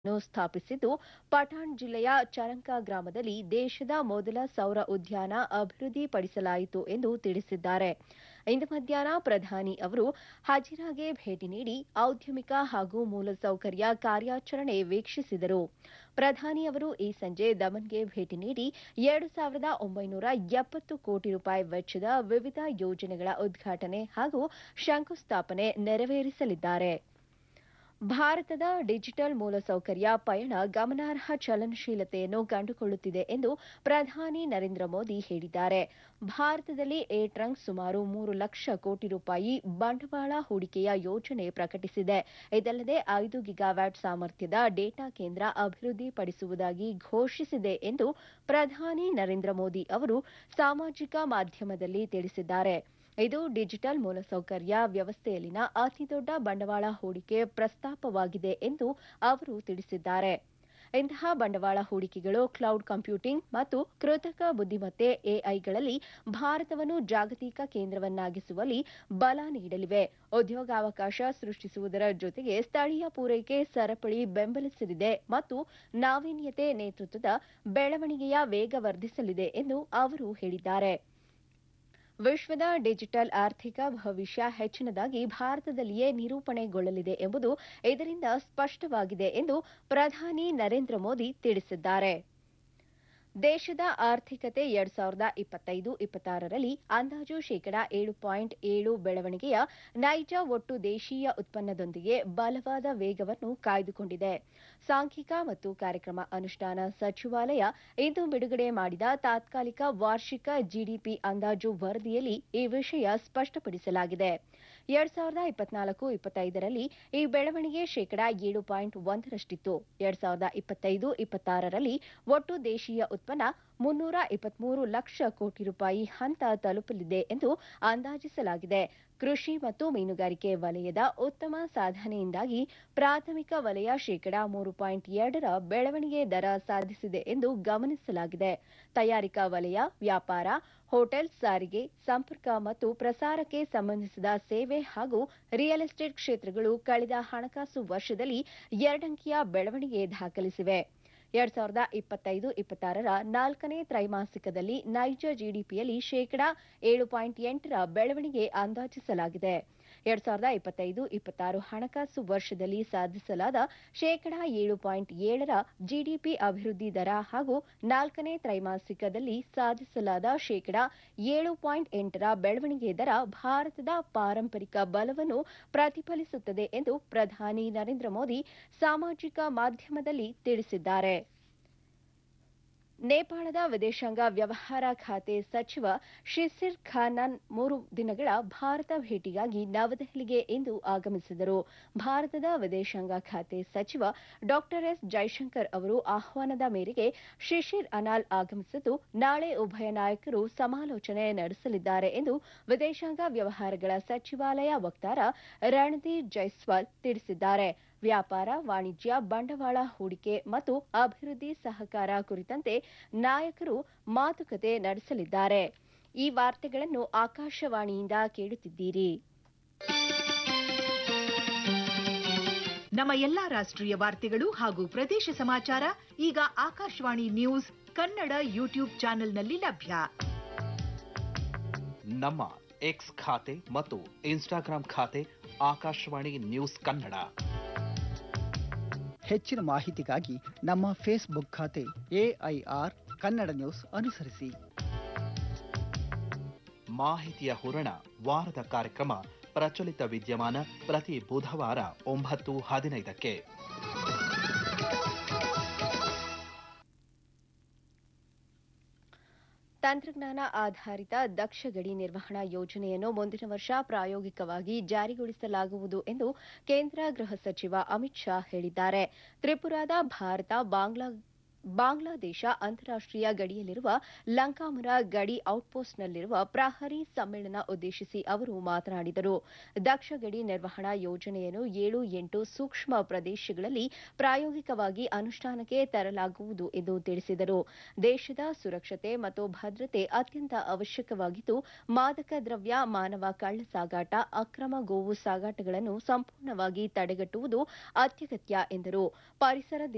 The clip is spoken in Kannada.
ಸ್ಥಾಪಿಸಿದ್ದು ಪಠಾಣ್ ಜಿಲ್ಲೆಯ ಚರಂಕಾ ಗ್ರಾಮದಲ್ಲಿ ದೇಶದ ಮೊದಲ ಸೌರ ಉದ್ಯಾನ ಅಭಿವೃದ್ಧಿಪಡಿಸಲಾಯಿತು ಎಂದು ತಿಳಿಸಿದ್ದಾರೆ. ಇಂದು ಮಧ್ಯಾಹ್ನ ಪ್ರಧಾನಿ ಅವರು ಹಜಿರಾಗೆ ಭೇಟಿ ನೀಡಿ ಔದ್ಯಮಿಕ ಹಾಗೂ ಮೂಲಸೌಕರ್ಯ ಕಾರ್ಯಾಚರಣೆ ವೀಕ್ಷಿಸಿದರು. ಪ್ರಧಾನಿ ಅವರು ಈ ಸಂಜೆ ದಮನ್ಗೆ ಭೇಟಿ ನೀಡಿ 2,970 ಕೋಟಿ ರೂಪಾಯಿ ವೆಚ್ಚದ ವಿವಿಧ ಯೋಜನೆಗಳ ಉದ್ಘಾಟನೆ ಹಾಗೂ ಶಂಕುಸ್ಥಾಪನೆ ನೆರವೇರಿಸಲಿದ್ದಾರೆ. ಭಾರತದ ಡಿಜಿಟಲ್ ಮೂಲಸೌಕರ್ಯ ಪಯಣ ಗಮನಾರ್ಹ ಚಲನಶೀಲತೆಯನ್ನು ಕಂಡುಕೊಳ್ಳುತ್ತಿದೆ ಎಂದು ಪ್ರಧಾನಿ ನರೇಂದ್ರ ಮೋದಿ ಹೇಳಿದ್ದಾರೆ. ಭಾರತದಲ್ಲಿ ಏರ್ಟ್ರಂಕ್ ಸುಮಾರು 3 ಲಕ್ಷ ಕೋಟಿ ರೂಪಾಯಿ ಬಂಡವಾಳ ಹೂಡಿಕೆಯ ಯೋಜನೆ ಪ್ರಕಟಿಸಿದೆ. ಇದಲ್ಲದೆ 5 ಗಿಗಾವ್ಯಾಟ್ ಸಾಮರ್ಥ್ಯದ ಡೇಟಾ ಕೇಂದ್ರ ಅಭಿವೃದ್ಧಿಪಡಿಸುವುದಾಗಿ ಘೋಷಿಸಿದೆ ಎಂದು ಪ್ರಧಾನಿ ನರೇಂದ್ರ ಮೋದಿ ಅವರು ಸಾಮಾಜಿಕ ಮಾಧ್ಯಮದಲ್ಲಿ ತಿಳಿಸಿದ್ದಾರೆ. ಇದು ಡಿಜಿಟಲ್ ಮೂಲಸೌಕರ್ಯ ವ್ಯವಸ್ಥೆಯಲ್ಲಿನ ಅತಿದೊಡ್ಡ ಬಂಡವಾಳ ಹೂಡಿಕೆ ಪ್ರಸ್ತಾಪವಾಗಿದೆ ಎಂದು ಅವರು ತಿಳಿಸಿದ್ದಾರೆ. ಇಂತಹ ಬಂಡವಾಳ ಹೂಡಿಕೆಗಳು ಕ್ಲೌಡ್ ಕಂಪ್ಯೂಟಿಂಗ್ ಮತ್ತು ಕೃತಕ ಬುದ್ದಿಮತ್ತೆ ಎಐಗಳಲ್ಲಿ ಭಾರತವನ್ನು ಜಾಗತಿಕ ಕೇಂದ್ರವನ್ನಾಗಿಸುವಲ್ಲಿ ಬಲ ನೀಡಲಿವೆ. ಉದ್ಯೋಗಾವಕಾಶ ಸೃಷ್ಟಿಸುವುದರ ಜೊತೆಗೆ ಸ್ಥಳೀಯ ಪೂರೈಕೆ ಸರಪಳಿ ಬೆಂಬಲಿಸಲಿದೆ ಮತ್ತು ನಾವೀನ್ಯತೆ ನೇತೃತ್ವದ ಬೆಳವಣಿಗೆಯ ವೇಗ ವರ್ಧಿಸಲಿದೆ ಎಂದು ಅವರು ಹೇಳಿದ್ದಾರೆ. ವಿಶ್ವದ ಡಿಜಿಟಲ್ ಆರ್ಥಿಕ ಭವಿಷ್ಯ ಹೆಚ್ಚಿನದಾಗಿ ಭಾರತದಲ್ಲಿಯೇ ನಿರೂಪಣೆಗೊಳ್ಳಲಿದೆ ಎಂಬುದು ಇದರಿಂದ ಸ್ಪಷ್ಟವಾಗಿದೆ ಎಂದು ಪ್ರಧಾನಿ ನರೇಂದ್ರ ಮೋದಿ ತಿಳಿಸಿದ್ದಾರೆ. ದೇಶದ ಆರ್ಥಿಕತೆ 2025-26ರಲ್ಲಿ ಅಂದಾಜು ಶೇಕಡಾ 7.7 ಬೆಳವಣಿಗೆಯ ನೈಜ ಒಟ್ಟು ದೇಶೀಯ ಉತ್ಪನ್ನದೊಂದಿಗೆ ಬಲವಾದ ವೇಗವನ್ನು ಕಾಯ್ದುಕೊಂಡಿದೆ. ಸಾಂಖ್ಯಿಕ ಮತ್ತು ಕಾರ್ಯಕ್ರಮ ಅನುಷ್ಠಾನ ಸಚಿವಾಲಯ ಇಂದು ಬಿಡುಗಡೆ ಮಾಡಿದ ತಾತ್ಕಾಲಿಕ ವಾರ್ಷಿಕ ಜಿಡಿಪಿ ಅಂದಾಜು ವರದಿಯಲ್ಲಿ ಈ ವಿಷಯ ಸ್ಪಷ್ಟಪಡಿಸಲಾಗಿದೆ. 2024-25ರಲ್ಲಿ ಈ ಬೆಳವಣಿಗೆ ಶೇಕಡಾ 7.1ರಷ್ಟಿತ್ತು. 2025-26ರಲ್ಲಿ ಒಟ್ಟು ದೇಶೀಯ ಉತ್ಪನ್ನ 323 ಲಕ್ಷ ಕೋಟಿ ರೂಪಾಯಿ ಹಂತ ತಲುಪಲಿದೆ ಎಂದು ಅಂದಾಜಿಸಲಾಗಿದೆ. ಕೃಷಿ ಮತ್ತು ಮೀನುಗಾರಿಕೆ ವಲಯದ ಉತ್ತಮ ಸಾಧನೆಯಿಂದಾಗಿ ಪ್ರಾಥಮಿಕ ವಲಯ ಶೇಕಡಾ 3.2ರ ಬೆಳವಣಿಗೆ ದರ ಸಾಧಿಸಿದೆ ಎಂದು ಗಮನಿಸಲಾಗಿದೆ. ತಯಾರಿಕಾ ವಲಯ, ವ್ಯಾಪಾರ, ಹೋಟೆಲ್, ಸಾರಿಗೆ, ಸಂಪರ್ಕ ಮತ್ತು ಪ್ರಸಾರಕ್ಕೆ ಸಂಬಂಧಿಸಿದ ಸೇವೆ ಹಾಗೂ ರಿಯಲ್ ಎಸ್ಟೇಟ್ ಕ್ಷೇತ್ರಗಳು ಕಳೆದ ಹಣಕಾಸು ವರ್ಷದಲ್ಲಿ 2 ಅಂಕಿಯ ಬೆಳವಣಿಗೆ ದಾಖಲಿಸಿವೆ. 2025-26ರ 4ನೇ ತ್ರೈಮಾಸಿಕದಲ್ಲಿ ನೈಜ ಜಿಡಿಪಿಯಲ್ಲಿ ಶೇಕಡಾ 7.8ರ ಬೆಳವಣಿಗೆ ಅಂದಾಜಿಸಲಾಗಿದೆ. 2025-26 ಹಣಕಾಸು ವರ್ಷದಲ್ಲಿ ಸಾಧಿಸಲಾದ ಶೇಕಡಾ 7.7ರ ಜಿಡಿಪಿ ಅಭಿವೃದ್ಧಿ ದರ ಹಾಗೂ 4ನೇ ತ್ರೈಮಾಸಿಕದಲ್ಲಿ ಸಾಧಿಸಲಾದ ಶೇಕಡಾ 7.8ರ ಬೆಳವಣಿಗೆ ದರ ಭಾರತದ ಪಾರಂಪರಿಕ ಬಲವನ್ನು ಪ್ರತಿಫಲಿಸುತ್ತದೆ ಎಂದು ಪ್ರಧಾನಿ ನರೇಂದ್ರ ಮೋದಿ ಸಾಮಾಜಿಕ ಮಾಧ್ಯಮದಲ್ಲಿ ತಿಳಿಸಿದ್ದಾರೆ. ನೇಪಾಳದ ವಿದೇಶಾಂಗ ವ್ಯವಹಾರ ಖಾತೆ ಸಚಿವ ಶಿಸಿರ್ ಖಾನಾನ್ 3 ದಿನಗಳ ಭಾರತ ಭೇಟಿಗಾಗಿ ನವದೆಹಲಿಗೆ ಇಂದು ಆಗಮಿಸಿದರು. ಭಾರತದ ವಿದೇಶಾಂಗ ಖಾತೆ ಸಚಿವ ಡಾ ಎಸ್ ಜೈಶಂಕರ್ ಅವರು ಆಹ್ವಾನದ ಮೇರೆಗೆ ಶಿಶಿರ್ ಅನಾಲ್ ಆಗಮಿಸಿದ್ದು, ನಾಳೆ ಉಭಯ ನಾಯಕರು ಸಮಾಲೋಚನೆ ನಡೆಸಲಿದ್ದಾರೆ ಎಂದು ವಿದೇಶಾಂಗ ವ್ಯವಹಾರಗಳ ಸಚಿವಾಲಯ ವಕ್ತಾರ ರಣಧೀರ್ ಜೈಸ್ವಾಲ್ ತಿಳಿಸಿದ್ದಾರೆ. ವ್ಯಾಪಾರ, ವಾಣಿಜ್ಯ, ಬಂಡವಾಳ ಹೂಡಿಕೆ ಮತ್ತು ಅಭಿವೃದ್ಧಿ ಸಹಕಾರ ಕುರಿತಂತೆ ನಾಯಕರು ಮಾತುಕತೆ ನಡೆಸಲಿದ್ದಾರೆ. ಈ ವಾರ್ತೆಗಳನ್ನು ಆಕಾಶವಾಣಿಯಿಂದ ಕೇಳುತ್ತಿದ್ದೀರಿ. ನಮ್ಮ ಎಲ್ಲಾ ರಾಷ್ಟ್ರೀಯ ವಾರ್ತೆಗಳು ಹಾಗೂ ಪ್ರದೇಶ ಸಮಾಚಾರ ಈಗ ಆಕಾಶವಾಣಿ ನ್ಯೂಸ್ ಕನ್ನಡ ಯೂಟ್ಯೂಬ್ ಚಾನೆಲ್ನಲ್ಲಿ ಲಭ್ಯ. ನಮ್ಮ ಎಕ್ಸ್ ಖಾತೆ ಮತ್ತು ಇನ್ಸ್ಟಾಗ್ರಾಂ ಖಾತೆ ಆಕಾಶವಾಣಿ ನ್ಯೂಸ್ ಕನ್ನಡ. ಹೆಚ್ಚಿನ ಮಾಹಿತಿಗಾಗಿ ನಮ್ಮ ಫೇಸ್ಬುಕ್ ಖಾತೆ ಎಐಆರ್ ಕನ್ನಡ ನ್ಯೂಸ್ ಅನುಸರಿಸಿ. ಮಾಹಿತಿಯ ಹೂರಣ ವಾರದ ಕಾರ್ಯಕ್ರಮ ಪ್ರಚಲಿತ ವಿದ್ಯಮಾನ ಪ್ರತಿ ಬುಧವಾರ 9:15ಕ್ಕೆ. ತಂತ್ರಜ್ಞಾನ ಆಧಾರಿತ ದಕ್ಷ ಗಡಿ ನಿರ್ವಹಣಾ ಯೋಜನೆಯನ್ನು ಮುಂದಿನ ವರ್ಷ ಪ್ರಾಯೋಗಿಕವಾಗಿ ಜಾರಿಗೊಳಿಸಲಾಗುವುದು ಎಂದು ಕೇಂದ್ರ ಗೃಹ ಸಚಿವ ಅಮಿತ್ ಶಾ ಹೇಳಿದ್ದಾರೆ. ತ್ರಿಪುರಾದ ಭಾರತ ಬಾಂಗ್ಲಾದೇಶ ಅಂತಾರಾಷ್ಟೀಯ ಗಡಿಯಲ್ಲಿರುವ ಲಂಕಾಮುರ ಗಡಿ ಔಟ್ಪೋಸ್ಟ್ನಲ್ಲಿರುವ ಪ್ರಹರಿ ಸಮ್ಮೇಳನ ಉದ್ದೇಶಿಸಿ ಅವರು ಮಾತನಾಡಿದರು. ದಕ್ಷ ಗಡಿ ನಿರ್ವಹಣಾ ಯೋಜನೆಯನ್ನು 7-8 ಸೂಕ್ಷ್ಮ ಪ್ರದೇಶಗಳಲ್ಲಿ ಪ್ರಾಯೋಗಿಕವಾಗಿ ಅನುಷ್ಠಾನಕ್ಕೆ ತರಲಾಗುವುದು ಎಂದು ತಿಳಿಸಿದರು. ದೇಶದ ಸುರಕ್ಷತೆ ಮತ್ತು ಭದ್ರತೆ ಅತ್ಯಂತ ಅವಶ್ಯಕವಾಗಿದ್ದು, ಮಾದಕ ದ್ರವ್ಯ, ಮಾನವ ಕಳ್ಳ ಸಾಗಾಟ, ಅಕ್ರಮ ಗೋವು ಸಾಗಾಟಗಳನ್ನು ಸಂಪೂರ್ಣವಾಗಿ ತಡೆಗಟ್ಟುವುದು ಅತ್ಯಗತ್ಯ ಎಂದರು. ಪರಿಸರ